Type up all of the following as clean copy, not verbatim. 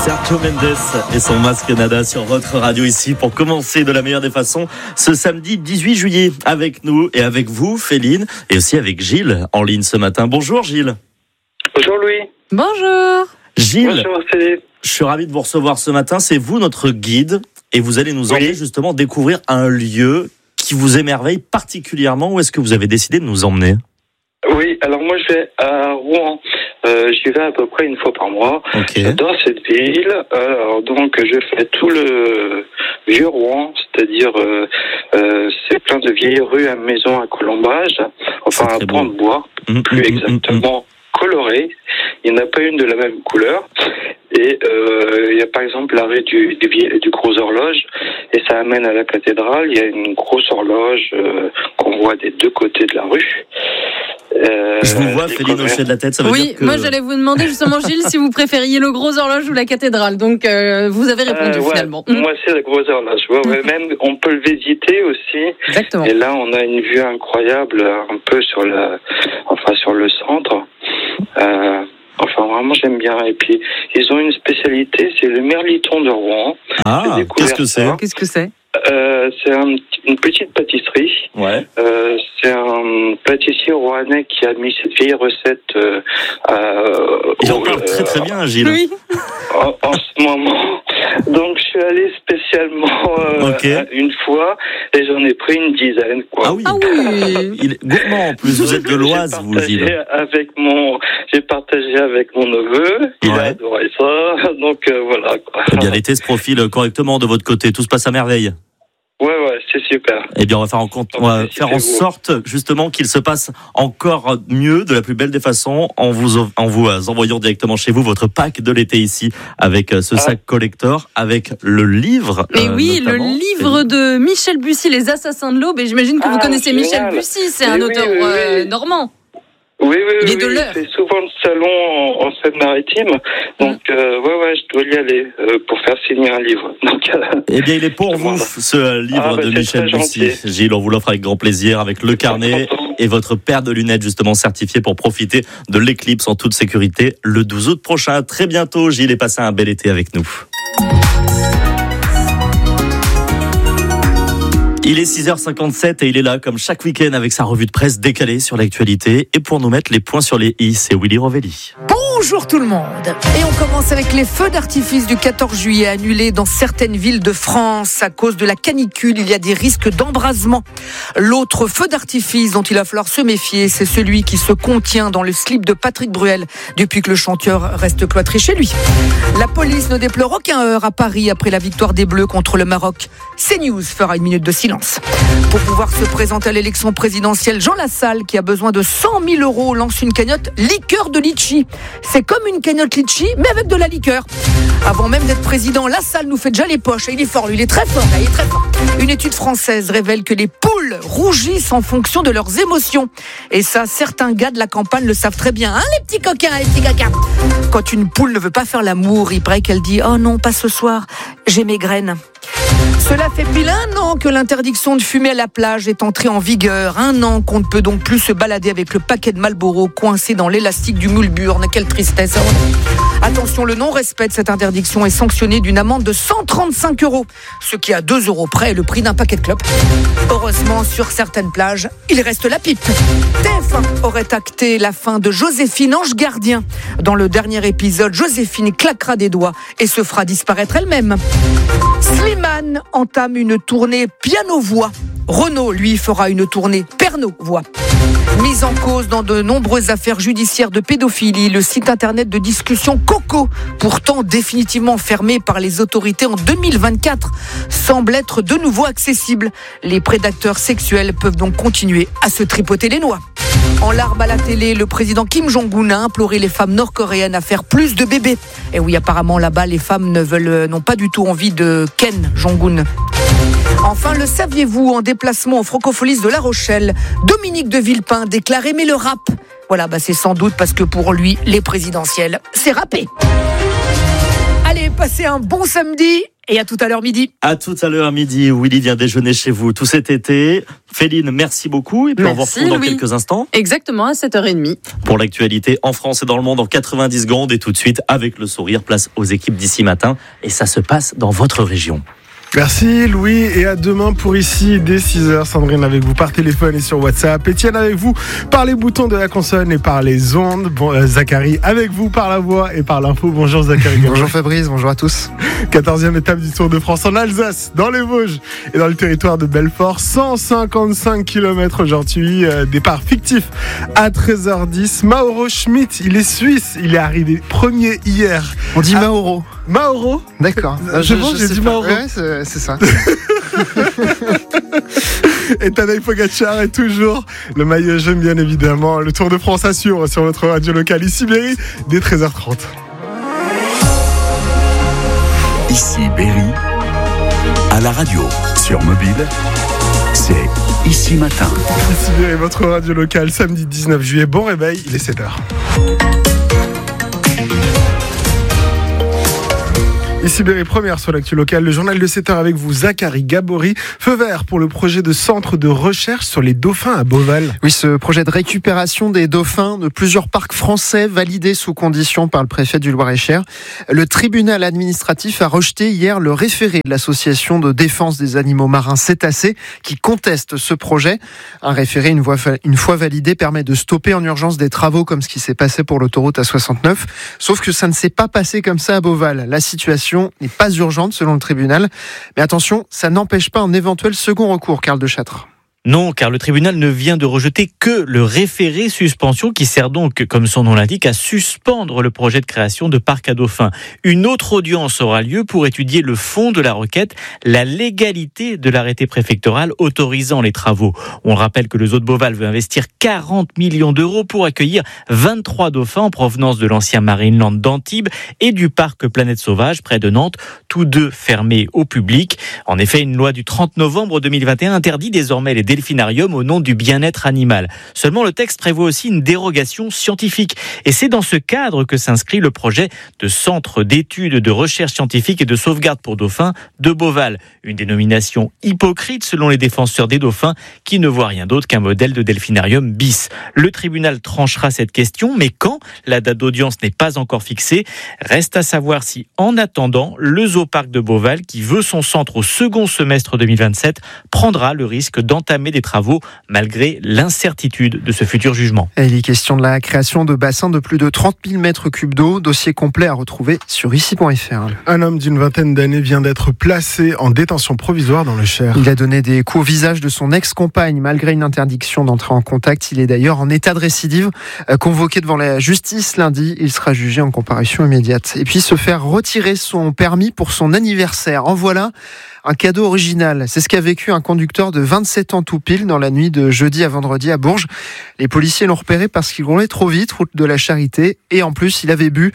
Sergio Mendes et son masque Nada sur votre radio ici pour commencer de la meilleure des façons ce samedi 18 juillet avec nous et avec vous, Féline, et aussi avec Gilles en ligne ce matin. Bonjour Gilles. Bonjour Louis. Bonjour. Gilles, bonjour Philippe. je suis ravi de vous recevoir ce matin. C'est vous notre guide et vous allez nous emmener justement découvrir un lieu qui vous émerveille particulièrement. Où est-ce que vous avez décidé de nous emmener ? Oui, alors moi je vais à Rouen. J'y vais à peu près une fois par mois. Okay. J'adore cette ville. Alors donc je fais tout le vieux Rouen, c'est-à-dire c'est plein de vieilles rues à maisons à colombage, enfin à pans de bois, plus exactement colorées. Il n'y en a pas une de la même couleur. Et il y a par exemple l'arrêt du Gros Horloge, et ça amène à la cathédrale. Il y a une grosse horloge qu'on voit des deux côtés de la rue. Je vous vois, Féline, hocher de la tête, ça veut dire que... moi j'allais vous demander justement, Gilles, si vous préfériez le Gros Horloge ou la cathédrale. Donc vous avez répondu finalement. Moi c'est la Grosse Horloge. Ouais, même on peut le visiter aussi. Exactement. Et là on a une vue incroyable, un peu sur le centre. Enfin, vraiment, j'aime bien. Et puis, ils ont une spécialité, c'est le merliton de Rouen. Ah, qu'est-ce que c'est ? Qu'est-ce que c'est ? C'est une petite pâtisserie. Ouais. C'est un pâtissier rouennais qui a mis cette vieille recette. Il en parle très très bien, Gilles. Oui. En ce moment. Donc, je suis allé spécialement une fois et j'en ai pris une dizaine. Quoi. Ah oui. Il est gourmand en plus. Vous êtes de l'Oise, vous, Gilles. J'ai partagé avec mon neveu. Il a adoré ça. Donc, voilà. Quoi. Eh bien, l'été se profile correctement de votre côté. Tout se passe à merveille. Ouais, c'est super. Eh bien, on va faire en sorte, justement, qu'il se passe encore mieux, de la plus belle des façons, en vous envoyant directement chez vous votre pack de l'été ici, avec ce sac collector, avec le livre. Mais oui, le livre de Michel Bussy, Les Assassins de l'Aube. Et j'imagine que vous connaissez Michel Bussy, c'est un auteur normand. Oui, il est de l'heure. C'est souvent le salon en Seine-Maritime. Donc, je dois y aller pour faire signer un livre. Donc, eh bien, il est pour vous, ce livre de Michel Bussy. Gilles, on vous l'offre avec grand plaisir, avec le carnet et votre paire de lunettes, justement, certifiées pour profiter de l'éclipse en toute sécurité le 12 août prochain. À très bientôt, Gilles, et passez un bel été avec nous. Il est 6h57 et il est là comme chaque week-end avec sa revue de presse décalée sur l'actualité. Et pour nous mettre les points sur les i, c'est Willy Rovelli. Bonjour tout le monde. Et on commence avec les feux d'artifice du 14 juillet annulés dans certaines villes de France à cause de la canicule. Il y a des risques d'embrasement. L'autre feu d'artifice dont il va falloir se méfier, c'est celui qui se contient dans le slip de Patrick Bruel depuis que le chanteur reste cloîtré chez lui. La police ne déplore aucun heurt à Paris après la victoire des Bleus contre le Maroc. CNews fera une minute de silence. Pour pouvoir se présenter à l'élection présidentielle, Jean Lassalle, qui a besoin de 100 000 €, lance une cagnotte liqueur de litchi. C'est comme une cagnotte litchi, mais avec de la liqueur. Avant même d'être président, Lassalle nous fait déjà les poches. Et il est fort, lui, il est très fort. Là, il est très fort. Une étude française révèle que les poules rougissent en fonction de leurs émotions. Et ça, certains gars de la campagne le savent très bien. Hein, les petits coquins, les petits coquins. Quand une poule ne veut pas faire l'amour, il paraît qu'elle dit « Oh non, pas ce soir, j'ai mes graines ». Cela fait pile 1 an que l'interdiction de fumer à la plage est entrée en vigueur. 1 an qu'on ne peut donc plus se balader avec le paquet de Marlboro coincé dans l'élastique du moule-burne. Quelle tristesse. Attention, le non-respect de cette interdiction est sanctionné d'une amende de 135 €, ce qui à 2 € près est le prix d'un paquet de clopes. Heureusement, sur certaines plages, il reste la pipe. TF1 aurait acté la fin de Joséphine Ange Gardien. Dans le dernier épisode, Joséphine claquera des doigts et se fera disparaître elle-même. Slimane entame une tournée piano-voix. Renaud, lui, fera une tournée perno-voix. Mis en cause dans de nombreuses affaires judiciaires de pédophilie, le site internet de discussion Coco, pourtant définitivement fermé par les autorités en 2024, semble être de nouveau accessible. Les prédateurs sexuels peuvent donc continuer à se tripoter les noix. En larmes à la télé, le président Kim Jong-un a imploré les femmes nord-coréennes à faire plus de bébés. Et oui, apparemment là-bas, les femmes n'ont pas du tout envie de Ken Jong-un. Enfin, le saviez-vous, en déplacement au Francofolis de La Rochelle, Dominique de Villepin déclare aimer le rap. Voilà, c'est sans doute parce que pour lui, les présidentielles, c'est rappé. Allez, passez un bon samedi Et à tout à l'heure midi. À tout à l'heure midi, Willy vient déjeuner chez vous tout cet été. Féline, merci beaucoup. Et puis on vous retrouve dans quelques instants. Exactement, à 7h30. Pour l'actualité en France et dans le monde en 90 secondes. Et tout de suite, avec le sourire, place aux équipes d'ici matin. Et ça se passe dans votre région. Merci Louis, et à demain pour ici dès 6h. Sandrine avec vous par téléphone et sur WhatsApp. Étienne avec vous par les boutons de la console et par les ondes. Zachary avec vous par la voix et par l'info. Bonjour Zachary. Bonjour Fabrice, bonjour à tous. 14e étape du Tour de France en Alsace, dans les Vosges et dans le territoire de Belfort. 155 km aujourd'hui, départ fictif à 13h10. Mauro Schmidt, il est suisse, il est arrivé premier hier. On dit Mauro. Mauro ? D'accord. J'ai dit Mauro. Ouais, c'est ça. Et Tadej Pogacar est toujours le maillot jaune, bien évidemment. Le Tour de France à suivre sur notre radio locale ici Berry dès 13h30. Ici Berry, à la radio, sur mobile, c'est Ici Matin. Ici Berry, votre radio locale, samedi 19 juillet. Bon réveil, il est 7h. Ici Berry, première sur l'actu locale, le journal de 7h avec vous, Zachary Gabory. Feu vert pour le projet de centre de recherche sur les dauphins à Beauval. Oui, ce projet de récupération des dauphins de plusieurs parcs français validé sous condition par le préfet du Loir-et-Cher. Le tribunal administratif a rejeté hier le référé de l'association de défense des animaux marins cétacés qui conteste ce projet. Un référé, une fois validé, permet de stopper en urgence des travaux comme ce qui s'est passé pour l'autoroute A69. Sauf que ça ne s'est pas passé comme ça à Beauval. La situation n'est pas urgente selon le tribunal. Mais attention, ça n'empêche pas un éventuel second recours, Karl de Châtre. Non, car le tribunal ne vient de rejeter que le référé suspension qui sert donc, comme son nom l'indique, à suspendre le projet de création de parc à dauphins. Une autre audience aura lieu pour étudier le fond de la requête, la légalité de l'arrêté préfectoral autorisant les travaux. On rappelle que le zoo de Beauval veut investir 40 millions d'euros pour accueillir 23 dauphins en provenance de l'ancien Marineland d'Antibes et du parc Planète Sauvage près de Nantes, tous deux fermés au public. En effet, une loi du 30 novembre 2021 interdit désormais les delphinarium au nom du bien-être animal. Seulement, le texte prévoit aussi une dérogation scientifique. Et c'est dans ce cadre que s'inscrit le projet de centre d'études, de recherche scientifique et de sauvegarde pour dauphins de Beauval. Une dénomination hypocrite selon les défenseurs des dauphins qui ne voient rien d'autre qu'un modèle de delphinarium bis. Le tribunal tranchera cette question, mais quand ? La date d'audience n'est pas encore fixée. Reste à savoir si, en attendant, le zooparc de Beauval, qui veut son centre au second semestre 2027, prendra le risque d'entamer des travaux malgré l'incertitude de ce futur jugement. Et il est question de la création de bassins de plus de 30 000 mètres cubes d'eau. Dossier complet à retrouver sur ici.fr. Un homme d'une vingtaine d'années vient d'être placé en détention provisoire dans le Cher. Il a donné des coups au visage de son ex-compagne malgré une interdiction d'entrer en contact. Il est d'ailleurs en état de récidive. Convoqué devant la justice lundi, il sera jugé en comparution immédiate. Et puis se faire retirer son permis pour son anniversaire. En voilà un cadeau original. C'est ce qu'a vécu un conducteur de 27 ans tout pile dans la nuit de jeudi à vendredi à Bourges. Les policiers l'ont repéré parce qu'il roulait trop vite, route de la Charité, et en plus il avait bu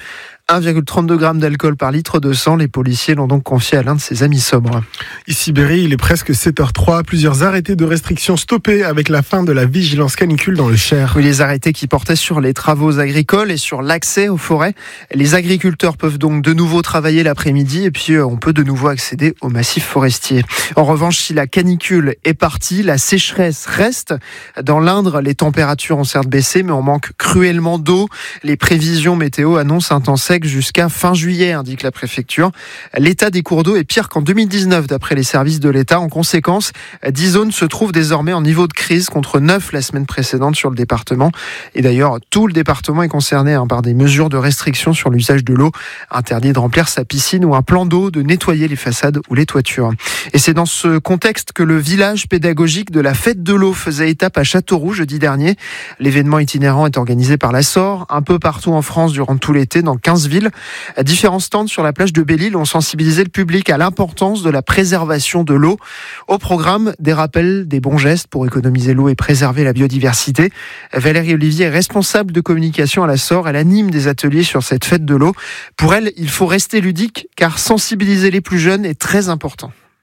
1,32 g d'alcool par litre de sang. Les policiers l'ont donc confié à l'un de ses amis sobres. Ici Berry, il est presque 7h03. Plusieurs arrêtés de restriction stoppés avec la fin de la vigilance canicule dans le Cher. Oui, les arrêtés qui portaient sur les travaux agricoles et sur l'accès aux forêts. Les agriculteurs peuvent donc de nouveau travailler l'après-midi et puis on peut de nouveau accéder au massif forestier. En revanche, si la canicule est partie, la sécheresse reste. Dans l'Indre, les températures ont certes baissé, mais on manque cruellement d'eau. Les prévisions météo annoncent un temps sec jusqu'à fin juillet, indique la préfecture. L'état des cours d'eau est pire qu'en 2019, d'après les services de l'État. En conséquence, 10 zones se trouvent désormais en niveau de crise contre 9 la semaine précédente sur le département. Et d'ailleurs, tout le département est concerné par des mesures de restriction sur l'usage de l'eau. Interdit de remplir sa piscine ou un plan d'eau, de nettoyer les façades ou les toitures. Et c'est dans ce contexte que le village pédagogique de la fête de l'eau faisait étape à Châteauroux jeudi dernier. L'événement itinérant est organisé par l'Assor, un peu partout en France durant tout l'été, dans 15 villes. Différents stands sur la plage de Belle-Île ont sensibilisé le public à l'importance de la préservation de l'eau. Au programme, des rappels, des bons gestes pour économiser l'eau et préserver la biodiversité. Valérie Olivier est responsable de communication à l'Assor. Elle anime des ateliers sur cette fête de l'eau. Pour elle, il faut rester ludique car sensibiliser les plus jeunes est très important.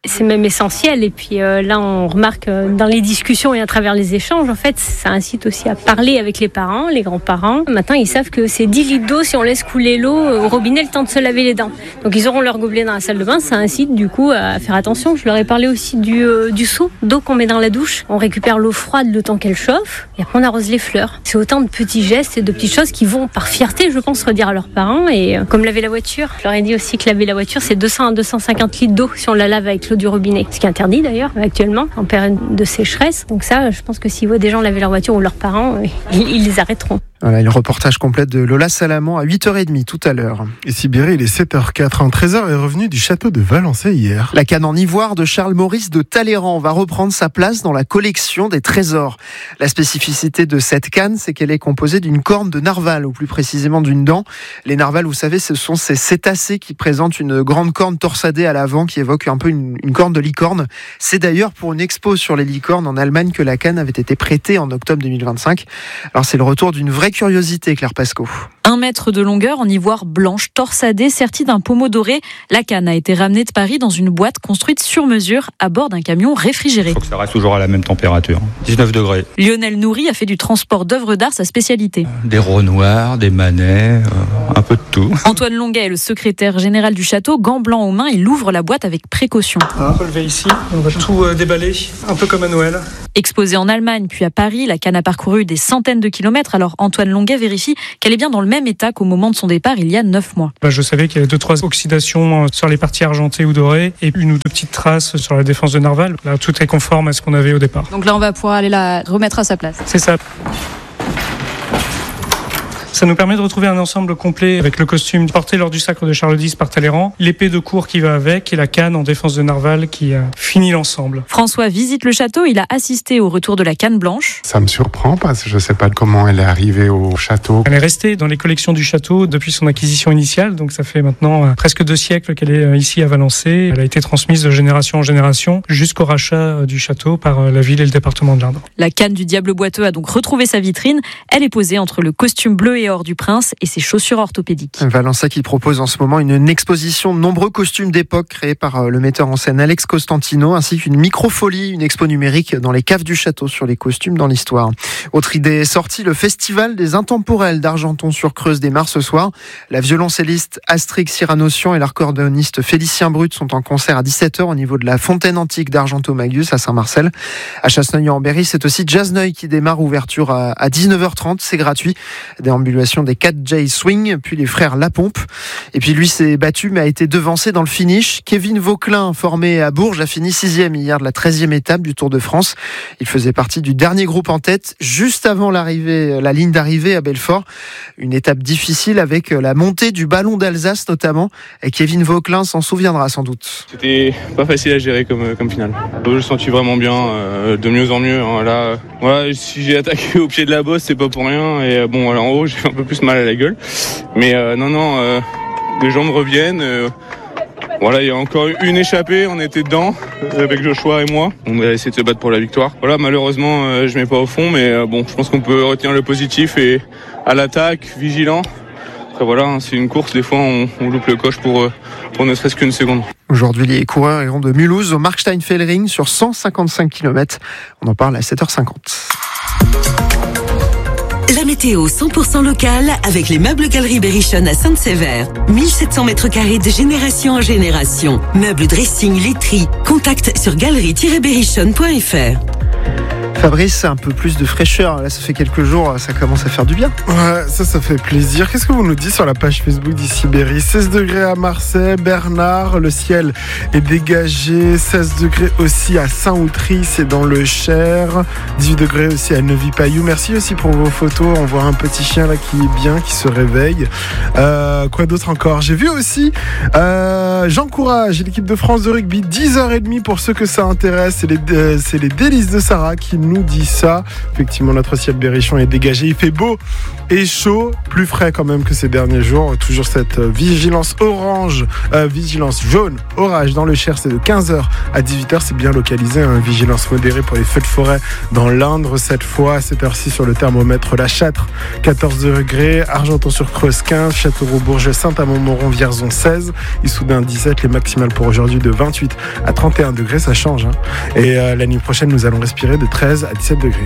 C'est même essentiel. Et puis là, on remarque dans les discussions et à travers les échanges, en fait, ça incite aussi à parler avec les parents, les grands-parents. Maintenant, ils savent que c'est 10 litres d'eau si on laisse couler l'eau au robinet le temps de se laver les dents. Donc, ils auront leur gobelet dans la salle de bain. Ça incite du coup à faire attention. Je leur ai parlé aussi du seau d'eau qu'on met dans la douche. On récupère l'eau froide le temps qu'elle chauffe et après on arrose les fleurs. C'est autant de petits gestes et de petites choses qui vont par fierté, je pense, redire à leurs parents. Et comme laver la voiture, je leur ai dit aussi que laver la voiture, c'est 200 à 250 litres d'eau si on la lave avec l'eau du robinet. Ce qui est interdit d'ailleurs actuellement en période de sécheresse. Donc ça, je pense que s'ils voient des gens laver leur voiture ou leurs parents, ils les arrêteront. Voilà, le reportage complet de Lola Salamand à 8h30 tout à l'heure. Et Sibérie, il est 7h04. Un trésor est revenu du château de Valençay hier. La canne en ivoire de Charles-Maurice de Talleyrand va reprendre sa place dans la collection des trésors. La spécificité de cette canne, c'est qu'elle est composée d'une corne de narval, ou plus précisément d'une dent. Les narvals, vous savez, ce sont ces cétacés qui présentent une grande corne torsadée à l'avant qui évoque un peu une corne de licorne. C'est d'ailleurs pour une expo sur les licornes en Allemagne que la canne avait été prêtée en octobre 2025. Alors c'est le retour d'une vraie curiosité, Claire Pasco. 1 mètre de longueur en ivoire blanche, torsadée, sertie d'un pommeau doré. La canne a été ramenée de Paris dans une boîte construite sur mesure à bord d'un camion réfrigéré. Il faut que ça reste toujours à la même température, 19 degrés. Lionel Nourri a fait du transport d'œuvres d'art sa spécialité. Des renoirs, des manets, un peu de tout. Antoine Longuet est le secrétaire général du château. Gants blancs aux mains, il ouvre la boîte avec précaution. On peut lever ici, on va tout déballer, un peu comme à Noël. Exposée en Allemagne puis à Paris, la canne a parcouru des centaines de kilomètres. Alors Antoine Longuet vérifie qu'elle est bien dans le même état qu'au moment de son départ il y a 9 mois. Je savais qu'il y avait 2-3 oxydations sur les parties argentées ou dorées et 1 ou 2 petites traces sur la défense de narval. Là, tout est conforme à ce qu'on avait au départ. Donc là, on va pouvoir aller la remettre à sa place. C'est ça. Ça nous permet de retrouver un ensemble complet avec le costume porté lors du sacre de Charles X par Talleyrand, l'épée de cour qui va avec et la canne en défense de narval qui finit l'ensemble. François visite le château, il a assisté au retour de la canne blanche. Ça me surprend parce que je ne sais pas comment elle est arrivée au château. Elle est restée dans les collections du château depuis son acquisition initiale, donc ça fait maintenant presque 2 siècles qu'elle est ici à Valençay. Elle a été transmise de génération en génération jusqu'au rachat du château par la ville et le département de l'Indre. La canne du diable boiteux a donc retrouvé sa vitrine. Elle est posée entre le costume bleu et or du prince et ses chaussures orthopédiques. Valençay qui propose en ce moment une exposition de nombreux costumes d'époque créés par le metteur en scène Alex Costantino, ainsi qu'une microfolie, une expo numérique dans les caves du château sur les costumes dans l'histoire. Autre idée sortie, le festival des intemporels d'Argenton-sur-Creuse démarre ce soir. La violoncelliste Astrid Cyranocian et l'accordéoniste Félicien Brut sont en concert à 17h au niveau de la fontaine antique d'Argenton-Magus à Saint-Marcel. À Chasseneuil-en-Berry, c'est aussi Jazzneuil qui démarre, ouverture à 19h30, c'est gratuit. Déambulation des 4J Swing, puis les frères Lapompe. Et puis lui s'est battu mais a été devancé dans le finish. Kevin Vauquelin, formé à Bourges, a fini 6e hier de la 13e étape du Tour de France. Il faisait partie du dernier groupe en tête, juste avant la ligne d'arrivée à Belfort. Une étape difficile avec la montée du ballon d'Alsace notamment. Et Kevin Vauquelin s'en souviendra sans doute. C'était pas facile à gérer comme finale. Je le sentis vraiment bien, de mieux en mieux. Là, voilà, si j'ai attaqué au pied de la bosse, c'est pas pour rien. Et bon, là, en haut, j'ai un peu plus mal à la gueule. Mais les jambes reviennent. Voilà, il y a encore une échappée, on était dedans, avec Joshua et moi. On a essayé de se battre pour la victoire. Voilà, malheureusement, je mets pas au fond, mais bon, je pense qu'on peut retenir le positif et à l'attaque, vigilant. Après voilà, c'est une course, des fois on loupe le coche pour ne serait-ce qu'une seconde. Aujourd'hui, les coureurs iront de Mulhouse au Markstein-Fellring sur 155 km. On en parle à 7h50. La météo 100% locale avec les meubles Galeries Berrichonne à Sainte-Sévère. 1700 mètres carrés de génération en génération. Meubles, dressing, literie. Contact sur galerie-berrichonne.fr. Fabrice, un peu plus de fraîcheur. Là, ça fait quelques jours, ça commence à faire du bien. Ouais, ça fait plaisir. Qu'est-ce que vous nous dites sur la page Facebook d'Ici Berry ? 16 degrés à Marseille, Bernard, le ciel est dégagé. 16 degrés aussi à Saint-Outry, c'est dans le Cher. 18 degrés aussi à Neuvy-Payou. Merci aussi pour vos photos. On voit un petit chien là qui est bien, qui se réveille. Quoi d'autre encore ? J'ai vu aussi j'encourage l'équipe de France de rugby, 10h30 pour ceux que ça intéresse. C'est les délices de Sarah qui nous nous dit ça. Effectivement, notre ciel berrichon est dégagé. Il fait beau et chaud, plus frais quand même que ces derniers jours. Toujours cette vigilance vigilance jaune, orage dans le Cher, c'est de 15h à 18h. C'est bien localisé, vigilance modérée pour les feux de forêt dans l'Indre cette fois. À cette heure-ci sur le thermomètre, La Châtre 14 degrés, Argenton-sur-Creuse 15, Châteauroux-Bourget, Saint-Amand-Montrond, Vierzon 16, Issoudun 17. Les maximales pour aujourd'hui de 28 à 31 degrés, ça change. Et la nuit prochaine, nous allons respirer de 13 à 17 degrés.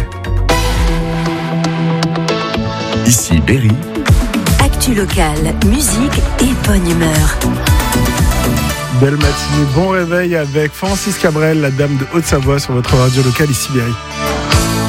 Ici Berry. Actu locale, musique et bonne humeur. Belle matinée, bon réveil avec Francis Cabrel, la dame de Haute-Savoie sur votre radio locale ici Berry.